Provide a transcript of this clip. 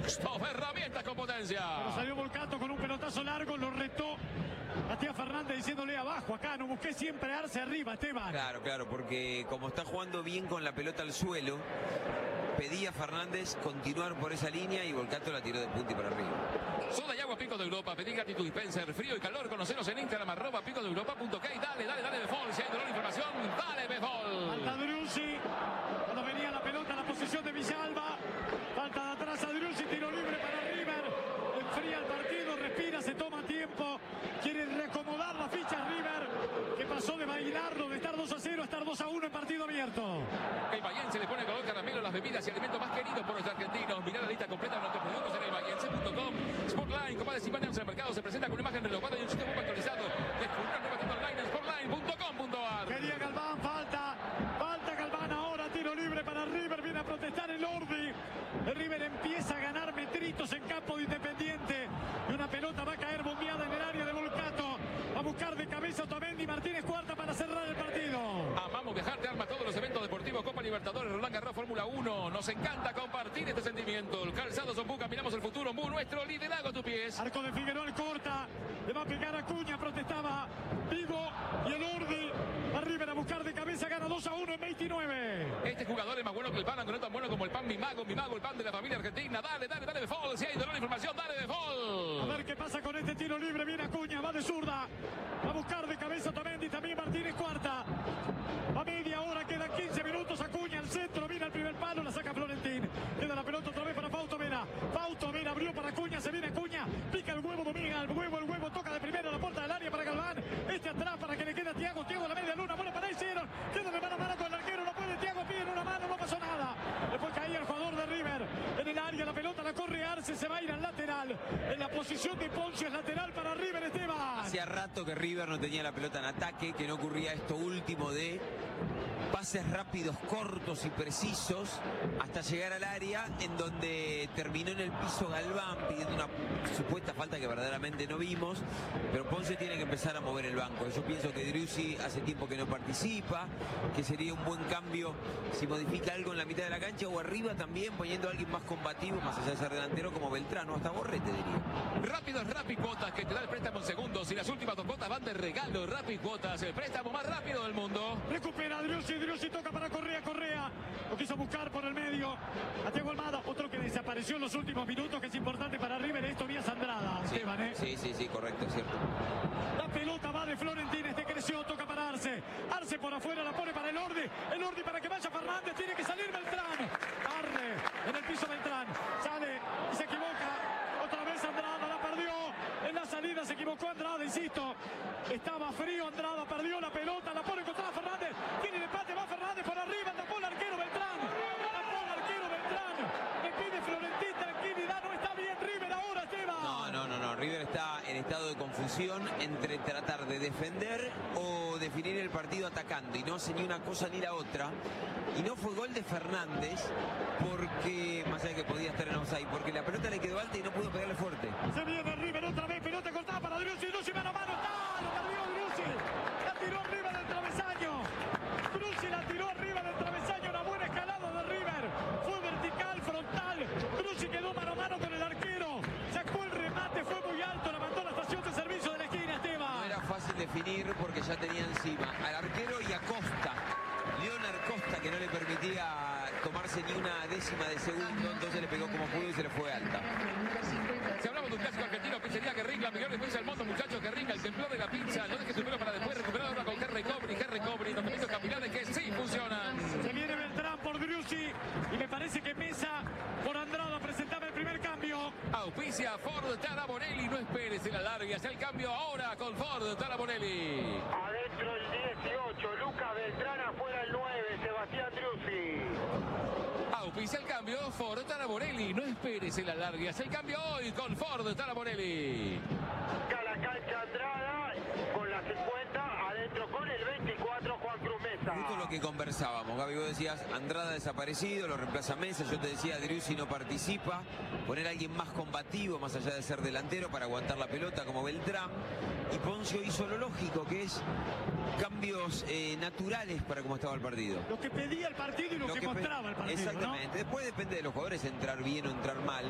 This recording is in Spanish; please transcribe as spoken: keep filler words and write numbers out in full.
Stop, herramientas con potencia. Pero salió Volcato con un pelotazo largo, lo retó Matías Fernández diciéndole abajo, acá no busqué siempre Arce arriba, Esteban. Claro, claro, porque como está jugando bien con la pelota al suelo, pedía Fernández continuar por esa línea y Volcato la tiró de punta y para arriba. Soda y agua Pico de Europa, pedí gratitud dispenser, frío y calor, conocenos en Instagram, arroba pico de europa punto ok. Dale, dale, dale, Befol, si hay dolor, información, dale, Befol. Falta Driussi, cuando venía la pelota a la posición de Villalba, falta de atrás a Driussi, tiro libre para River, enfría el partido, respira, se toma tiempo, quiere reacomodar la ficha River, que pasó de bailarlo, de estar dos a cero a estar dos a uno en partido abierto. El Bahiense le pone color caramelo, las bebidas y alimentos más queridos por los argentinos. Mirá la lista completa de nuestros productos en el bahiense punto com. Sportline, compadres y paneos en el mercado, se presenta con una imagen renovada y un sitio web actualizado. Descubrir una nueva tienda online en sportline punto com punto ar. Quería Galván, falta, falta Galván ahora, tiro libre para River, viene a protestar el Ordi. El River empieza a ganar metritos en campo de Independiente y una pelota va a caer bombeada en el área de Volcato. A buscar de cabeza Otamendi, Martínez Cuarta para cerrar el partido. Amamos viajar, te arma todos los eventos deportivos, Copa Libertadores, Roland Garros, Fórmula uno. Nos encanta compartir este sentimiento. El calzado Son Buca, miramos el futuro. Bu, nuestro liderazgo a tus pies. Arco de Figueroa corta, le va a pegar a Acuña, protestaba Vigo y el Ordi. A River a buscar de cabeza, gana dos a uno en veintinueve. Este jugador es más bueno que el pan, aunque no tan bueno como el pan Mi Mago, Mi Mago, el pan de la familia argentina. Dale, dale, dale, Befol. Si hay dolor, información, dale, Befol. A ver qué pasa con este tiro libre. Viene Acuña, va de zurda. Va a buscar de cabeza Otamendi, también Martínez Cuarta. A media hora, quedan quince minutos. Acuña al centro, viene al primer palo, la saca Florentín. Queda la pelota otra vez para Fausto Vera. Fausto Vera abrió para Acuña, se viene Acuña. Pica el huevo, domina el huevo, el huevo toca de primero la puerta del área para Galván. Este atrás para que le quede a Thiago. Thiago a la media luna, bola para ahí, hicieron. Queda de mano a mano con el arquero, no puede Thiago, pide una mano, no pasó nada. Después caía el jugador de River en el área, la pelota la corre Arce, se va a ir al lateral. En la posición de Poncio es lateral para River, Esteban. Hacía rato que River no tenía la pelota en ataque, que no ocurría esto último de pases rápidos, cortos y precisos hasta llegar al área, en donde terminó en el piso Galván pidiendo una supuesta falta que verdaderamente no vimos, pero Ponce tiene que empezar a mover el banco. Yo pienso que Driussi hace tiempo que no participa, que sería un buen cambio si modifica algo en la mitad de la cancha o arriba también, poniendo a alguien más combativo, más allá de ser delantero como Beltrán o hasta Borrete, diría. Rápidos Rappi Cuotas, que te da el préstamo en segundos y las últimas dos cuotas van de regalo. Rappi Cuotas, el préstamo más rápido del mundo. Recupera Driussi, Driussi toca para Correa, Correa lo quiso buscar por el medio a Thiago Almada, otro que desapareció en los últimos minutos, que es importante para River. Esto vía Andrada, Sí, Esteban, ¿eh? sí, sí, sí, correcto, es cierto. La pelota va de Florentín, este creció, toca para Arce. Arce por afuera, la pone para el Ordi. El Ordi para que vaya Fernández, tiene que salir Beltrán. Arre en el piso Beltrán, sale y se equivoca. Otra vez Andrada, la perdió. En la salida se equivocó Andrada, insisto. Estaba frío Andrada, perdió la pelota, la pone contra Fernández. Tiene el empate, va Fernández por arriba, tapó el arquero Beltrán. Tapó el arquero Beltrán. Le pide Florentín tranquilidad, no está bien River ahora, Esteban. No, no, no, no. River está en estado de confusión entre tratar de defender o definir el partido atacando, y no hace ni una cosa ni la otra. Y no fue gol de Fernández porque, más allá de que podía estar en offside, porque la pelota le quedó alta y no pudo pegarle fuerte. Se viene River otra vez, pelota cortada para Driussi, Driussi mano a mano, ¡está! Lo perdió Driussi, la tiró arriba del travesaño. Driussi la tiró arriba del travesaño, una buena escalada de River. Fue vertical, frontal. Driussi quedó mano a mano con el arquero. Sacó el remate, fue muy alto, la mandó a la estación de servicio de la esquina, Esteban. No era fácil definir porque ya tenía encima al arquero y a Costa. Leonard Costa, que no le permitía tomarse ni una décima de segundo, entonces le pegó como pudo y se le fue alta. Si hablamos de un clásico argentino, pizzería Guerrín, la mejor defensa del mundo, muchachos. Guerrín, el templo de la pizza. No dejes tu pelo para después, recuperar ahora con G Recovery, G Recovery, tratamientos capilares que sí funcionan. Se viene Beltrán por Driussi y me parece que Mesa por Andrada presentaba el primer cambio. Auspicia Ford Tarabonelli, no esperes el alargue, hace el cambio ahora con Ford Tarabonelli. Adentro el dieciocho, Lucas Beltrán, afuera el nueve, Sebastián Driussi. Auspicia el cambio Ford Tarabonelli, no esperes el alargue, hace el cambio hoy con Ford Tarabonelli. A la cancha Andrada con la cincuenta, adentro con el veinticuatro, Juan Cruz Mesa. Justo lo que conversábamos, Gaby, vos decías Andrada desaparecido, lo reemplaza Mesa, yo te decía Driussi no participa, poner a alguien más combativo, más allá de ser delantero, para aguantar la pelota como Beltrán, y Poncio hizo lo lógico, que es cambios eh, naturales para cómo estaba el partido. Lo que pedía el partido y lo, Lo que, que mostraba el partido, Exactamente, ¿no? después depende de los jugadores entrar bien o entrar mal.